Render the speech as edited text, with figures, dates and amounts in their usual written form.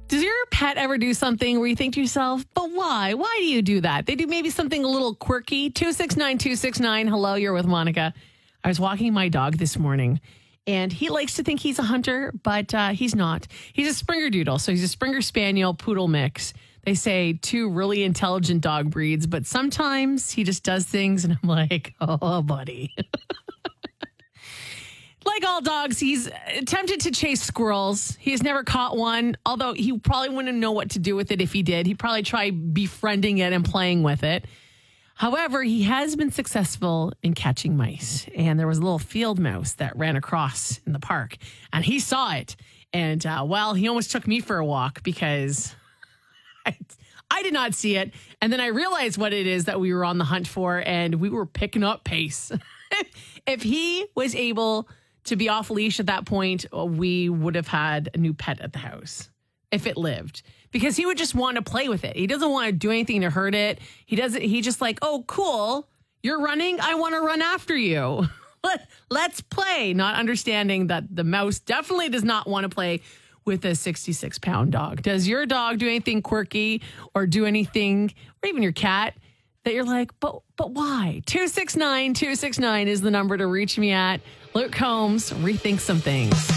Does your pet ever do something where you think to yourself, but why? Why do you do that? They do maybe something a little quirky. 269-269. Hello, you're with Monica. I was walking my dog this morning, and he likes to think he's a hunter, but he's not. He's a Springer Doodle, so he's a Springer Spaniel Poodle mix. They say two really intelligent dog breeds, but sometimes he just does things, and I'm like, oh, buddy. Like all dogs, he's attempted to chase squirrels. He has never caught one, although he probably wouldn't know what to do with it if he did. He'd probably try befriending it and playing with it. However, he has been successful in catching mice. And there was a little field mouse that ran across in the park, and he saw it. And, he almost took me for a walk because I did not see it. And then I realized what it is that we were on the hunt for, and we were picking up pace. If he was able to be off leash at that point, we would have had a new pet at the house if it lived, because he would just want to play with it. He doesn't want to do anything to hurt it. He just like, oh, cool. You're running. I want to run after you. Let's play. Not understanding that the mouse definitely does not want to play with a 66-pound dog. Does your dog do anything quirky or do anything, or even your cat, that you're like, but why? 269-269 is the number to reach me at. Luke Combs, Rethink Some Things.